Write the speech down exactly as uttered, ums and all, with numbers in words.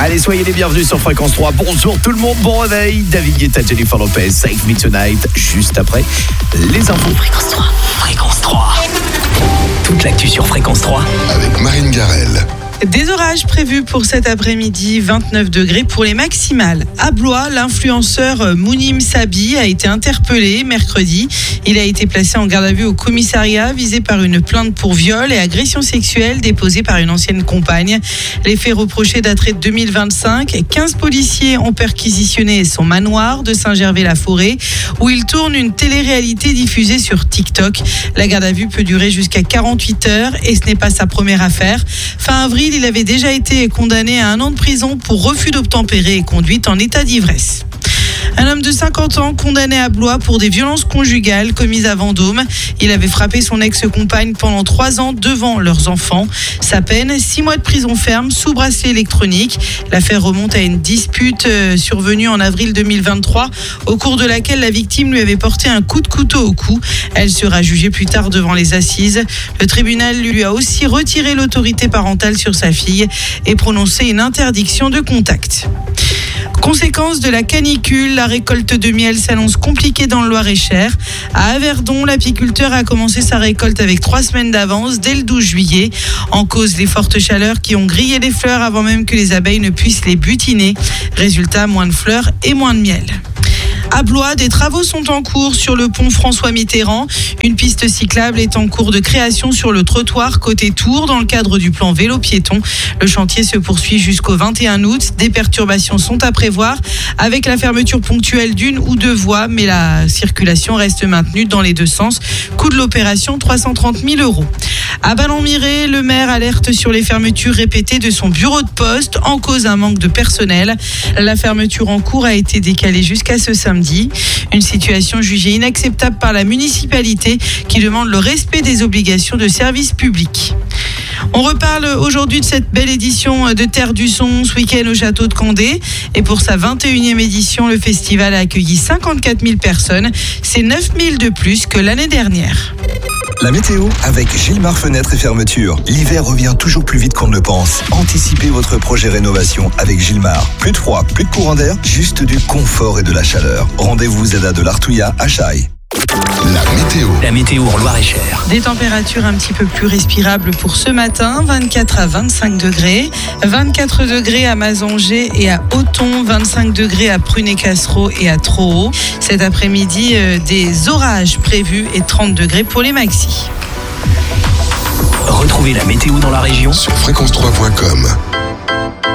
Allez, soyez les bienvenus sur Fréquence trois. Bonjour tout le monde, bon réveil. David Guetta, Jennifer Lopez, Save Me Tonight. Juste après, les infos. Fréquence trois. Fréquence trois. Toute l'actu sur Fréquence trois. Avec Marine Garrel. Des orages prévus pour cet après-midi, vingt-neuf degrés pour les maximales. À Blois, l'influenceur Mounim Sabi a été interpellé mercredi. Il a été placé en garde à vue au commissariat, visé par une plainte pour viol et agression sexuelle déposée par une ancienne compagne. Les faits reprochés dateraient de deux mille vingt-cinq. quinze policiers ont perquisitionné son manoir de Saint-Gervais-la-Forêt, où il tourne une télé-réalité diffusée sur TikTok. La garde à vue peut durer jusqu'à quarante-huit heures et ce n'est pas sa première affaire. Fin avril, il avait déjà été condamné à un an de prison pour refus d'obtempérer et conduite en état d'ivresse. Un homme de cinquante ans condamné à Blois pour des violences conjugales commises à Vendôme. Il avait frappé son ex-compagne pendant trois ans devant leurs enfants. Sa peine, six mois de prison ferme sous bracelet électronique. L'affaire remonte à une dispute survenue en avril deux mille vingt-trois, au cours de laquelle la victime lui avait porté un coup de couteau au cou. Elle sera jugée plus tard devant les assises. Le tribunal lui a aussi retiré l'autorité parentale sur sa fille et prononcé une interdiction de contact. Conséquence de la canicule, la récolte de miel s'annonce compliquée dans le Loir-et-Cher. À Averdon, l'apiculteur a commencé sa récolte avec trois semaines d'avance, dès le douze juillet. En cause, les fortes chaleurs qui ont grillé les fleurs avant même que les abeilles ne puissent les butiner. Résultat, moins de fleurs et moins de miel. À Blois, des travaux sont en cours sur le pont François Mitterrand. Une piste cyclable est en cours de création sur le trottoir côté Tours dans le cadre du plan vélo-piéton. Le chantier se poursuit jusqu'au vingt et un août. Des perturbations sont à prévoir avec la fermeture ponctuelle d'une ou deux voies, mais la circulation reste maintenue dans les deux sens. Coût de l'opération, trois cent trente mille euros. À Ballon-Miré, le maire alerte sur les fermetures répétées de son bureau de poste en cause d'un manque de personnel. La fermeture en cours a été décalée jusqu'à ce samedi. Une situation jugée inacceptable par la municipalité qui demande le respect des obligations de service public. On reparle aujourd'hui de cette belle édition de Terre du Son ce week-end au château de Condé. Et pour sa vingt et unième édition, le festival a accueilli cinquante-quatre mille personnes. C'est neuf mille de plus que l'année dernière. La météo avec Gilmar Fenêtres et Fermetures. L'hiver revient toujours plus vite qu'on ne le pense. Anticipez votre projet rénovation avec Gilmar. Plus de froid, plus de courant d'air, juste du confort et de la chaleur. Rendez-vous Zeda de l'Artouillat à Chaille. La météo. La météo en Loir-et-Cher. Des températures un petit peu plus respirables pour ce matin, vingt-quatre à vingt-cinq degrés, vingt-quatre degrés à Mazanger et à Auton, vingt-cinq degrés à Prunet-Cassereau et à Trohaut. Cet après-midi, euh, des orages prévus et trente degrés pour les maxis. Retrouvez la météo dans la région Sur fréquence trois point com.